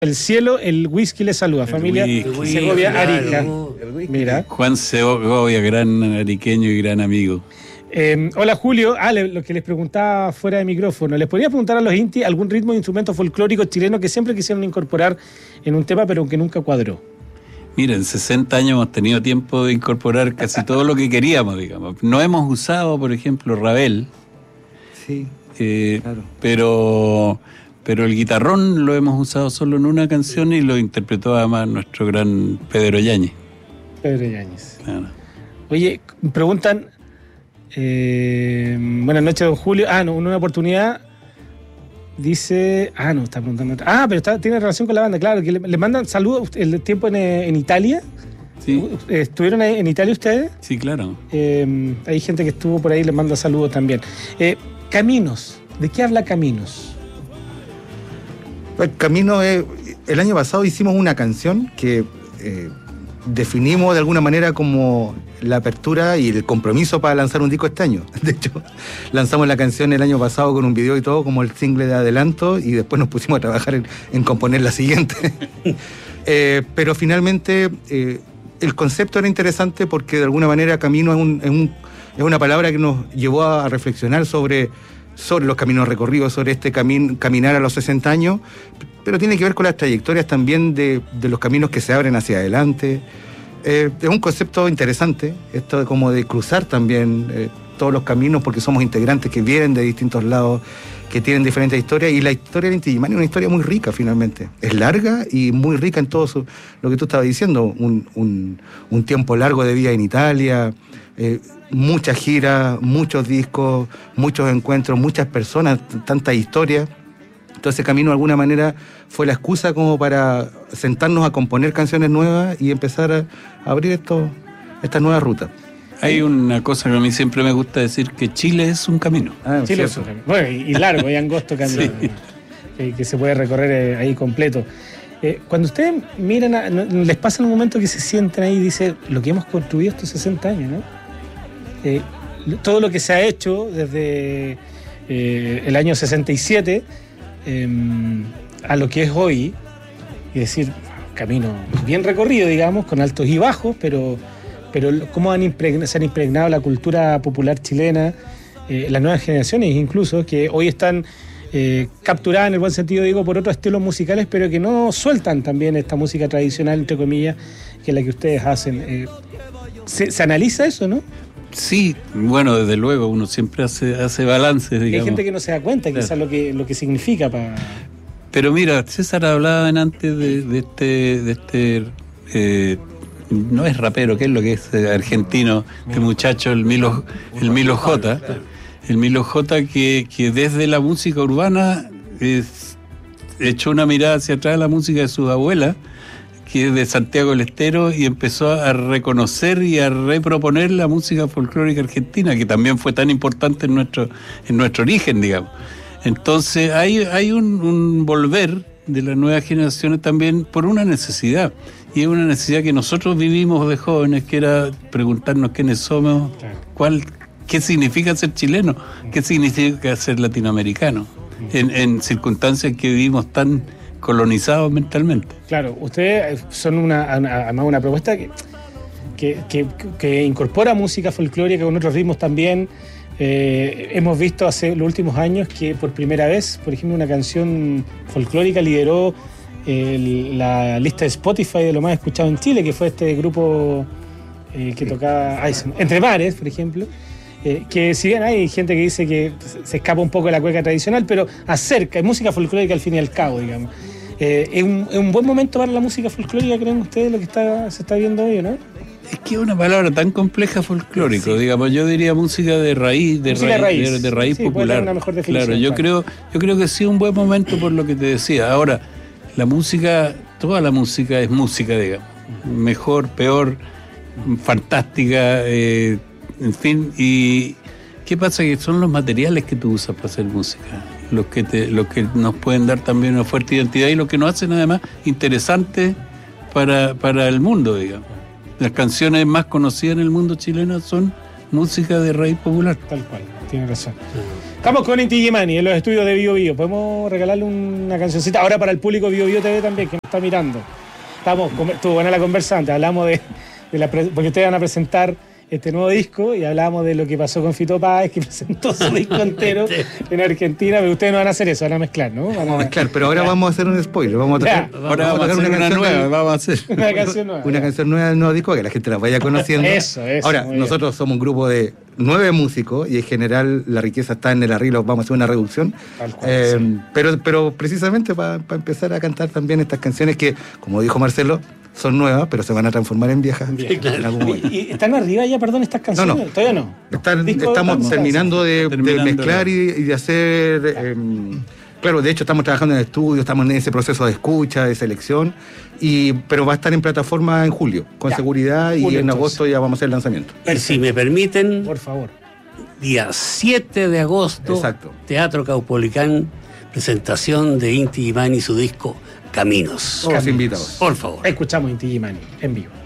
El cielo, el whisky le saluda. Familia Segovia, Arica. Mira. Juan Segovia, gran ariqueño y gran amigo. Hola Julio, lo que les preguntaba fuera de micrófono, ¿les podría preguntar a los Inti algún ritmo de instrumento folclórico chileno que siempre quisieron incorporar en un tema pero que nunca cuadró? Mira, en 60 años hemos tenido tiempo de incorporar casi todo lo que queríamos, digamos. No hemos usado, por ejemplo, Ravel. Sí, claro. Pero el guitarrón lo hemos usado solo en una canción y lo interpretó además nuestro gran Pedro Yáñez. Pedro Yáñez. Claro. Oye, me preguntan, buenas noches, don Julio. En una oportunidad dice, no, está preguntando otra. Pero tiene relación con la banda, claro, que le mandan saludos el tiempo en Italia. Sí. ¿Estuvieron en Italia ustedes? Sí, claro. Hay gente que estuvo por ahí, les manda saludos también. Caminos, ¿de qué habla Caminos? Camino, el año pasado hicimos una canción que definimos de alguna manera como la apertura y el compromiso para lanzar un disco este año. De hecho, lanzamos la canción el año pasado con un video y todo como el single de adelanto y después nos pusimos a trabajar en componer la siguiente. Pero finalmente el concepto era interesante porque de alguna manera Camino es una palabra que nos llevó a reflexionar sobre los caminos recorridos, sobre este caminar a los 60 años, pero tiene que ver con las trayectorias también de los caminos que se abren hacia adelante. Es un concepto interesante, esto como de cruzar también todos los caminos, porque somos integrantes que vienen de distintos lados, que tienen diferentes historias, y la historia de Inti Illimani es una historia muy rica finalmente. Es larga y muy rica en todo lo que tú estabas diciendo, un tiempo largo de vida en Italia, muchas giras, muchos discos, muchos encuentros, muchas personas, tantas historias. Entonces Camino de alguna manera fue la excusa como para sentarnos a componer canciones nuevas y empezar a abrir estas nuevas rutas. Hay una cosa que a mí siempre me gusta decir, que Chile es un camino. Chile es un camino. Bueno, y largo y angosto camino. Sí. Que se puede recorrer ahí completo. Cuando ustedes miran, les pasa en un momento que se sienten ahí y dicen, lo que hemos construido estos 60 años, ¿no? Todo lo que se ha hecho desde el año 67 a lo que es hoy, y decir, camino bien recorrido, digamos, con altos y bajos, pero cómo se han impregnado la cultura popular chilena, las nuevas generaciones incluso, que hoy están capturadas en el buen sentido, digo, por otros estilos musicales, pero que no sueltan también esta música tradicional, entre comillas, que es la que ustedes hacen. ¿Se analiza eso, no? Sí, bueno, desde luego, uno siempre hace balances, digamos. Hay gente que no se da cuenta, quizás lo que significa para... Pero mira, César hablaba antes de este no es rapero, ¿qué es lo que es argentino? Este muchacho, el Milo J. El Milo J que desde la música urbana echó una mirada hacia atrás a la música de sus abuelas, que es de Santiago del Estero, y empezó a reconocer y a reproponer la música folclórica argentina, que también fue tan importante en nuestro origen, digamos. Entonces hay un volver de las nuevas generaciones también por una necesidad, y es una necesidad que nosotros vivimos de jóvenes, que era preguntarnos quiénes somos, qué significa ser chileno, qué significa ser latinoamericano, en circunstancias que vivimos tan colonizados mentalmente. Claro, ustedes son además una propuesta que incorpora música folclórica con otros ritmos también. Hemos visto hace los últimos años que por primera vez, por ejemplo, una canción folclórica lideró la lista de Spotify de lo más escuchado en Chile, que fue este grupo que tocaba Entre Mares, por ejemplo. Que si bien hay gente que dice que se escapa un poco de la cueca tradicional, pero acerca, es música folclórica al fin y al cabo, digamos. ¿Es un buen momento para la música folclórica, creen ustedes, lo que se está viendo hoy, no? Es que es una palabra tan compleja, folclórico, digamos. Yo diría música de raíz, de raíz sí, popular. Una mejor definición, claro, yo creo que sí, un buen momento por lo que te decía. Ahora, la música, toda la música es música, digamos. Mejor, peor, fantástica, en fin. ¿Y qué pasa? Que son los materiales que tú usas para hacer música los que nos pueden dar también una fuerte identidad y lo que nos hacen además interesantes para el mundo, digamos. Las canciones más conocidas en el mundo chileno son música de raíz popular. Tal cual, tiene razón. Estamos con Inti Gimani en los estudios de Bio Bio. Podemos regalarle una cancioncita ahora para el público Bio Bio TV también, que nos está mirando. Estuvo buena la conversa antes, hablamos porque ustedes van a presentar este nuevo disco y hablábamos de lo que pasó con Fito Páez, que presentó su disco entero en Argentina, pero ustedes no van a hacer eso, van a mezclar, ¿no? Vamos a mezclar, pero ahora vamos a hacer un spoiler. Vamos a tocar una canción nueva. Vamos a hacer una canción nueva. Una canción nueva del nuevo disco, que la gente la vaya conociendo. Eso. Ahora, nosotros somos un grupo de 9 músicos y en general la riqueza está en el arreglo, vamos a hacer una reducción. Sí. Pero precisamente para empezar a cantar también estas canciones que, como dijo Marcelo, son nuevas, pero se van a transformar en viejas. En algún momento. ¿Y están arriba ya, perdón, estas canciones? No. ¿Todavía no? Estamos terminando de mezclar y de hacer... claro, de hecho estamos trabajando en el estudio, estamos en ese proceso de escucha, de selección, pero va a estar en plataforma en julio, con seguridad, y en agosto ya vamos a hacer el lanzamiento. Y si me permiten, por favor. Día 7 de agosto, exacto. Teatro Caupolicán, presentación de Inti Gimani y su disco Caminos. Casi invitados. Por favor. Escuchamos Inti Gimani en vivo.